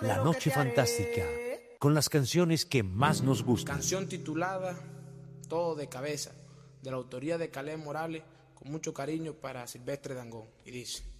La Noche Fantástica, con las canciones que más nos gustan. Canción titulada Todo de Cabeza, de la autoría de Caleb Morales, con mucho cariño para Silvestre Dangond. Y dice: